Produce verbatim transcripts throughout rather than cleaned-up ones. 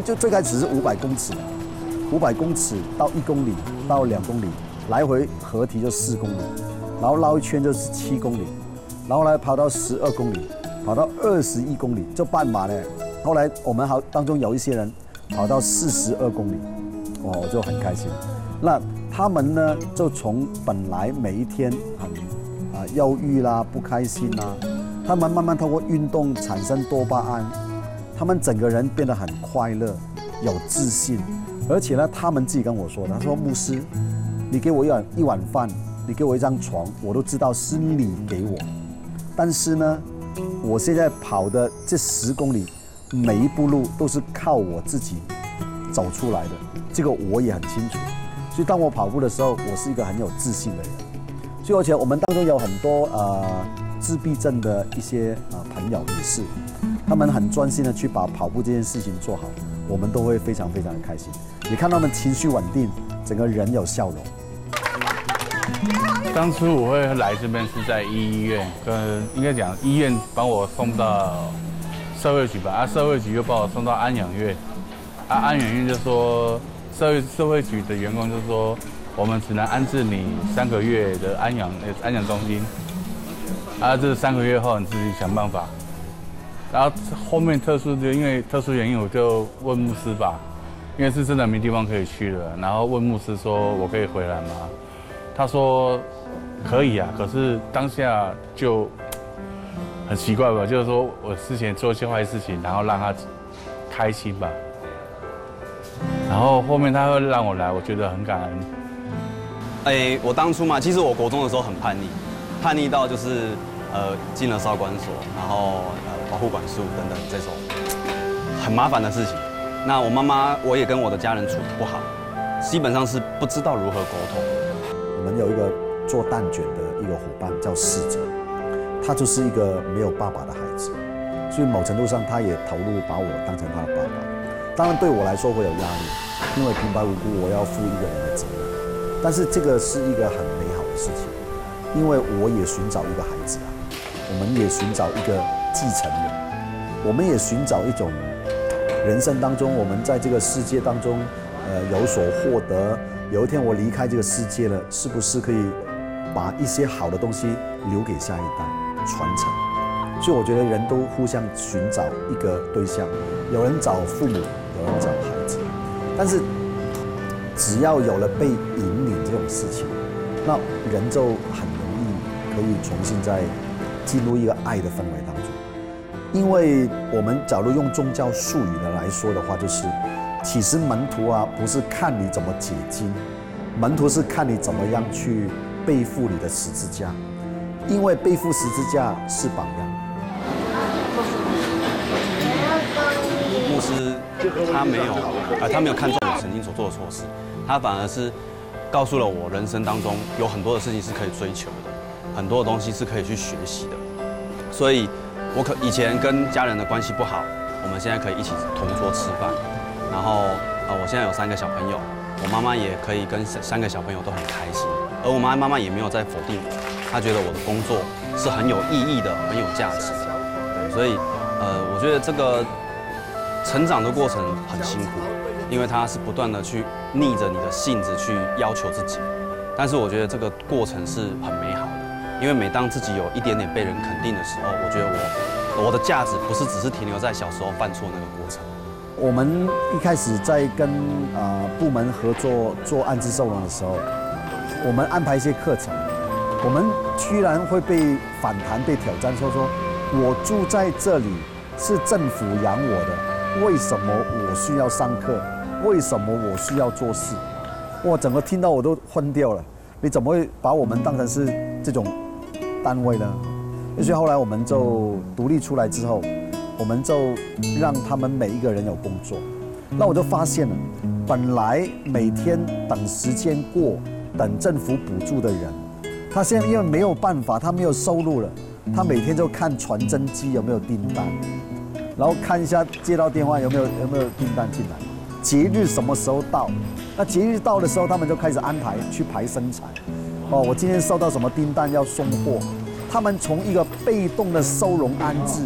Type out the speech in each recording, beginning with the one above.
就最开始是五百公尺，五百公尺到一公里到两公里，来回合体就四公里，然后绕一圈就是七公里，然后来跑到十二公里，跑到二十一公里，就半马嘞。后来我们好当中有一些人跑到四十二公里，哇，我就很开心。那他们呢，就从本来每一天很啊忧郁啦、不开心啦，他们慢慢通过运动产生多巴胺，他们整个人变得很快乐、有自信，而且呢，他们自己跟我说，他说牧师，你给我一碗一碗饭，你给我一张床，我都知道是你给我，但是呢，我现在跑的这十公里，每一步路都是靠我自己走出来的，这个我也很清楚。所以当我跑步的时候，我是一个很有自信的人。所以而且我们当中有很多呃自闭症的一些呃朋友也是，他们很专心的去把跑步这件事情做好，我们都会非常非常的开心。你看他们情绪稳定，整个人有笑容。 当初我会来这边是在医院，跟应该讲医院帮我送到社会局吧，啊社会局又把我送到安养院，啊安养院就说社会社会局的员工就说，我们只能安置你三个月的安养安养中心，啊这三个月后你自己想办法。然后后面特殊就因为特殊原因，我就问牧师吧，因为是真的没地方可以去了，然后问牧师说我可以回来吗？他说可以啊，可是当下就很奇怪吧，就是说我之前做一些坏事情，然后让他开心吧。然后后面他会让我来，我觉得很感恩。 哎，我当初嘛，其实我国中的时候很叛逆，叛逆到就是呃进了少管所，然后呃保护管束等等这种很麻烦的事情。那我妈妈我也跟我的家人处不好，基本上是不知道如何沟通。 我们有一个做蛋卷的一个伙伴叫世哲，他就是一个没有爸爸的孩子，所以某程度上他也投入把我当成他的爸爸。当然对我来说会有压力，因为平白无故我要负一个人的责任，但是这个是一个很美好的事情，因为我也寻找一个孩子啊，我们也寻找一个继承人，我们也寻找一种人生当中我们在这个世界当中呃有所获得，有一天我离开这个世界了，是不是可以把一些好的东西留给下一代传承？所以我觉得人都互相寻找一个对象，有人找父母，有人找孩子，但是只要有了被引领这种事情，那人就很容易可以重新再进入一个爱的氛围当中。因为我们假如用宗教术语的来说的话，就是其实门徒啊，不是看你怎么解经，门徒是看你怎么样去背负你的十字架，因为背负十字架是榜样。 牧师他没有，呃，他没有看中我曾经所做的错事，他反而是告诉了我，人生当中有很多的事情是可以追求的，很多的东西是可以去学习的。所以，我可以前跟家人的关系不好，我们现在可以一起同桌吃饭。然后，呃，我现在有三个小朋友，我妈妈也可以跟三个小朋友都很开心，而我妈妈妈也没有在否定我，她觉得我的工作是很有意义的，很有价值的。对，所以，呃，我觉得这个成长的过程很辛苦，因为它是不断的去逆着你的性子去要求自己，但是我觉得这个过程是很美好的，因为每当自己有一点点被人肯定的时候，我觉得我我的价值不是只是停留在小时候犯错那个过程。 我们一开始在跟呃部门合作做安置收容的时候，我们安排一些课程，我们居然会被反弹、被挑战，说说我住在这里是政府养我的，为什么我需要上课？为什么我需要做事？我整个听到我都昏掉了。你怎么会把我们当成是这种单位呢？所以后来我们就独立出来之后，我们就让他们每一个人有工作。那我就发现了，本来每天等时间过、等政府补助的人，他现在因为没有办法，他没有收入了，他每天就看传真机有没有订单，然后看一下接到电话有没有有没有订单进来，节日什么时候到？那节日到的时候，他们就开始安排去排生产。哦，我今天收到什么订单要送货，他们从一个被动的收容安置，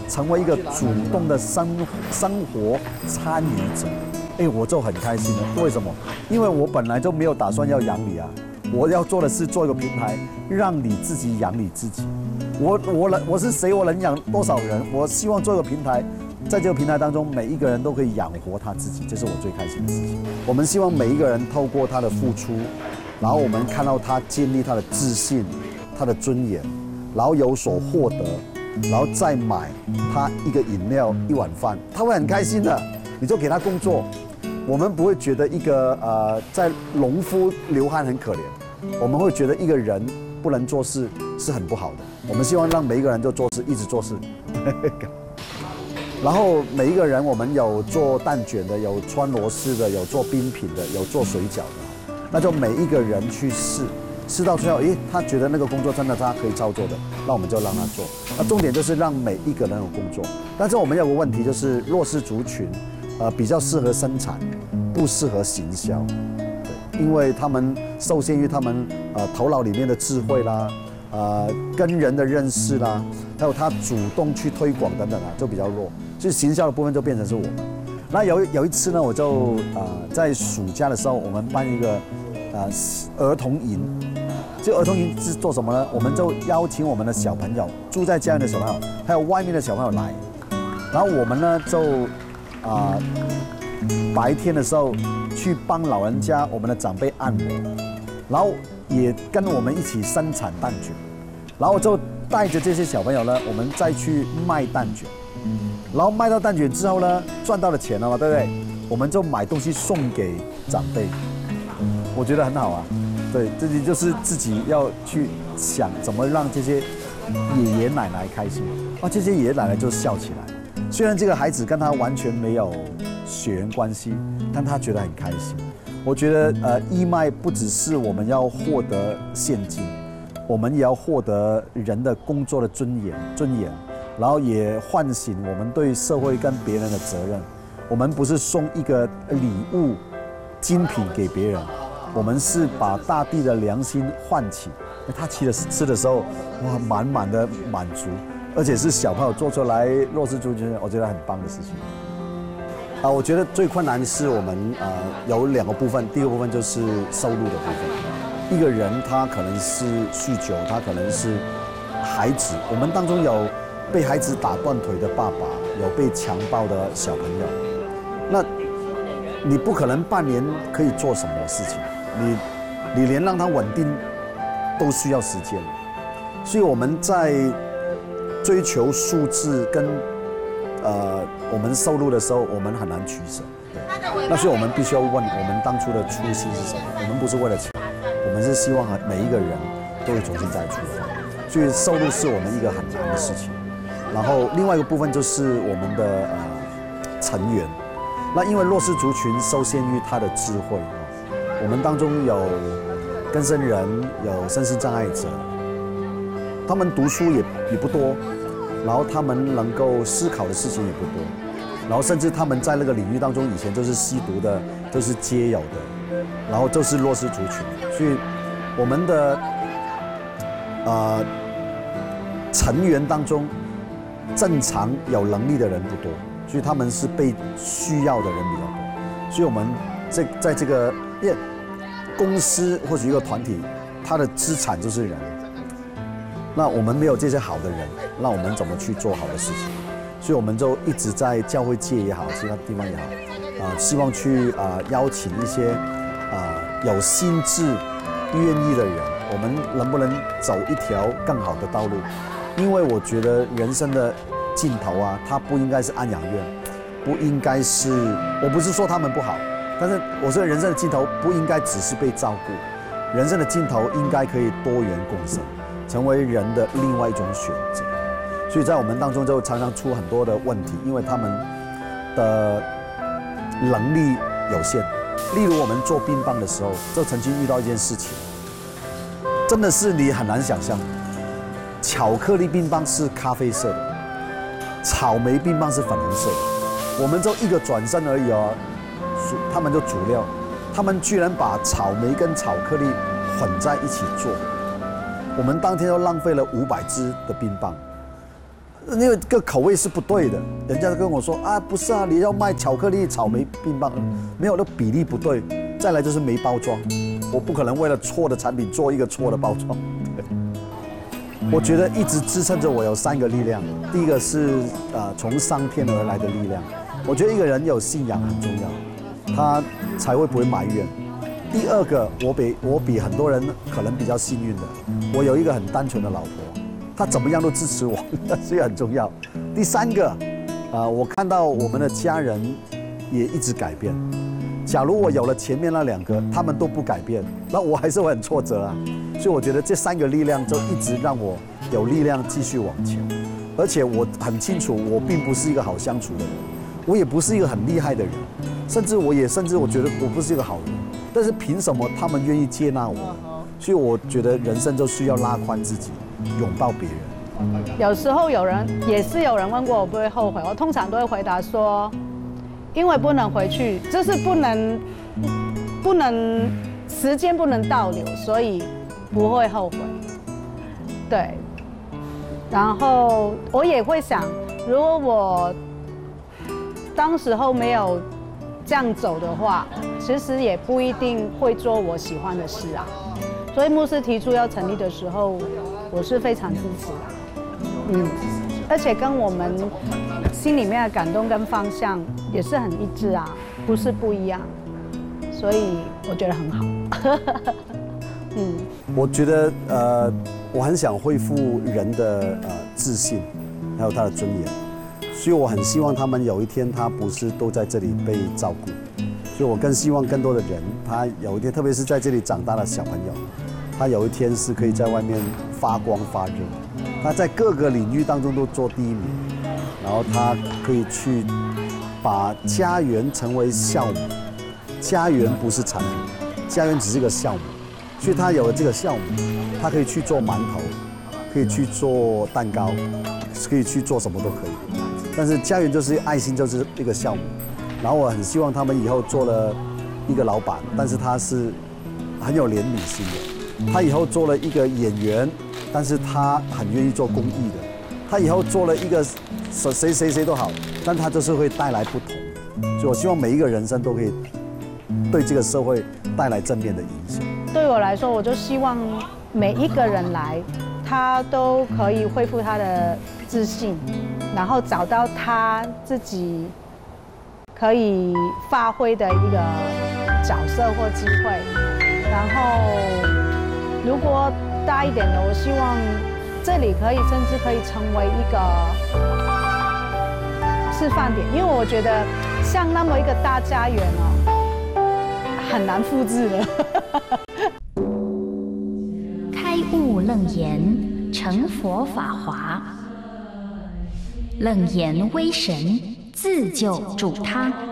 成为一个主动的生生活参与者，哎，我就很开心了。为什么？因为我本来就没有打算要养你啊，我要做的是做一个平台，让你自己养你自己。我我能我是谁？我能养多少人？我希望做一个平台。在这个平台当中，每一个人都可以养活他自己，这是我最开心的事情。我们希望每一个人透过他的付出，然后我们看到他建立他的自信、他的尊严，然后有所获得，然后再买他一个饮料、一碗饭，他会很开心的。你就给他工作，我们不会觉得一个呃在农夫流汗很可怜，我们会觉得一个人不能做事是很不好的。我们希望让每一个人就做事，一直做事。然后每一个人，我们有做蛋卷的，有穿螺丝的，有做冰品的，有做水饺的，那就每一个人去试，试到最后，诶，他觉得那个工作真的他可以操作的，那我们就让他做。那重点就是让每一个人有工作。但是我们有个问题，就是弱势族群，呃，比较适合生产，不适合行销，对，因为他们受限于他们呃头脑里面的智慧啦。呃，跟人的认识啦，还有他主动去推广等等啊，就比较弱，所以行销的部分就变成是我们。那有有一次呢，我就呃在暑假的时候，我们办一个呃儿童营，这个儿童营是做什么呢？我们就邀请我们的小朋友，住在家里的小朋友，还有外面的小朋友来，然后我们呢就啊、呃、白天的时候去帮老人家我们的长辈按摩，然后也跟我们一起生产蛋卷，然后就带着这些小朋友呢，我们再去卖蛋卷，然后卖到蛋卷之后呢，赚到了钱了嘛，对不对？我们就买东西送给长辈，我觉得很好啊。对，这里就是自己要去想怎么让这些爷爷奶奶开心，啊，这些爷爷奶奶就笑起来。虽然这个孩子跟他完全没有血缘关系，但他觉得很开心。我觉得呃，义卖不只是我们要获得现金，我们也要获得人的工作的尊严、尊严，然后也唤醒我们对社会跟别人的责任。我们不是送一个礼物、精品给别人，我们是把大地的良心唤起。他吃的吃的时候，哇，满满的满足，而且是小朋友做出来弱势族群，我觉得很棒的事情。啊、呃，我觉得最困难的是我们呃有两个部分，第一个部分就是收入的部分。一个人他可能是酗酒，他可能是孩子，我们当中有被孩子打断腿的爸爸，有被强暴的小朋友。那你不可能半年可以做什么事情，你你连让他稳定都需要时间，所以我们在追求数字跟呃我们收入的时候，我们很难取舍。对，那所以我们必须要问，我们当初的初心是什么？我们不是为了钱，我们是希望每一个人都会重新再出发。所以收入是我们一个很难的事情。然后另外一个部分就是我们的呃成员。那因为弱势族群受限于他的智慧，我们当中有更生人，有身心障碍者，他们读书也也不多，然后他们能够思考的事情也不多，然后甚至他们在那个领域当中以前就是吸毒的，都是街友的，然后就是弱势族群，所以我们的呃成员当中正常有能力的人不多。所以他们是被需要的人比较多，所以我们在在这个因为公司或者一个团体，它的资产就是人。那我们没有这些好的人，那我们怎么去做好的事情？所以我们就一直在教会界也好，其他地方也好，啊、呃，希望去啊、呃、邀请一些啊、呃、有心智、愿意的人，我们能不能走一条更好的道路？因为我觉得人生的尽头啊，它不应该是安养院，不应该是，我不是说他们不好，但是我说人生的尽头不应该只是被照顾，人生的尽头应该可以多元共生，成为人的另外一种选择。所以在我们当中就常常出很多的问题，因为他们的能力有限。例如我们做冰棒的时候，就曾经遇到一件事情，真的是你很难想象，巧克力冰棒是咖啡色的。草莓冰棒是粉红色的，我们就一个转身而已哦，他们就煮料，他们居然把草莓跟巧克力混在一起做，我们当天就浪费了五百支的冰棒， 那个口味是不对的。人家跟我说啊，不是啊，你要卖巧克力草莓冰棒，没有，那比例不对。再来就是没包装，我不可能为了错的产品做一个错的包装。我觉得一直支撑着我有三个力量，第一个是呃从上天而来的力量。我觉得一个人有信仰很重要，他才会不会埋怨。第二个，我比我比很多人可能比较幸运的，我有一个很单纯的老婆，她怎么样都支持我，这个很重要。第三个，啊、呃，我看到我们的家人也一直改变。假如我有了前面那两个，他们都不改变，那我还是会很挫折啊。所以我觉得这三个力量就一直让我有力量继续往前。而且我很清楚，我并不是一个好相处的人，我也不是一个很厉害的人，甚至我也甚至我觉得我不是一个好人。但是凭什么他们愿意接纳我？所以我觉得人生就需要拉宽自己，拥抱别人。 有时候有人也是有人问过我不会后悔，我通常都会回答说，因为不能回去，就是不能不能时间不能倒流，所以不会后悔。对，然后我也会想，如果我当时候没有这样走的话，其实也不一定会做我喜欢的事啊。所以牧师提出要成立的时候，我是非常支持的。嗯，而且跟我们心里面的感动跟方向也是很一致啊，不是不一样。所以我觉得很好。嗯， 我觉得呃，我很想恢复人的呃自信，还有他的尊严。所以我很希望他们有一天，他不是都在这里被照顾。所以我更希望更多的人，他有一天，特别是在这里长大的小朋友，他有一天是可以在外面发光发热。他在各个领域当中都做第一名，然后他可以去把家园成为项目。家园不是产品，家园只是个项目。所以他有了这个项目，他可以去做馒头，可以去做蛋糕，可以去做什么都可以。但是家园就是爱心，就是一个项目。然后我很希望他们以后做了一个老板，但是他是很有怜悯心的。他以后做了一个演员，但是他很愿意做公益的。他以后做了一个谁谁谁都好，但他就是会带来不同。所以我希望每一个人生都可以对这个社会带来正面的影响。 对我来说，我就希望每一个人来，他都可以恢复他的自信，然后找到他自己可以发挥的一个角色或机会。然后，如果大一点的，我希望这里可以甚至可以成为一个示范点，因为我觉得像那么一个大家园哦，很难复制的。 开悟楞严，成佛法华。楞严威神，自救主他。